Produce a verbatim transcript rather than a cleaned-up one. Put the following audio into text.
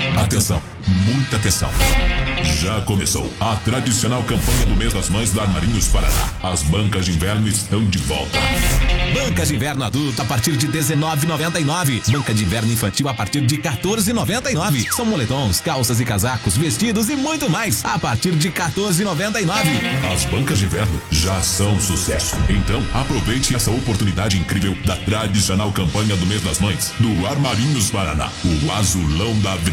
Atenção, muita atenção. Já começou a tradicional campanha do mês das mães da Armarinhos Paraná. As bancas de inverno estão de volta. Bancas de inverno adulto a partir de dezenove reais e noventa e nove centavos. Banca de inverno infantil a partir de quatorze reais e noventa e nove centavos. São moletons, calças e casacos, vestidos e muito mais a partir de quatorze reais e noventa e nove centavos. As bancas de inverno já são um sucesso. Então aproveite essa oportunidade incrível da tradicional campanha do mês das mães do Armarinhos Paraná. O azulão da Avenida.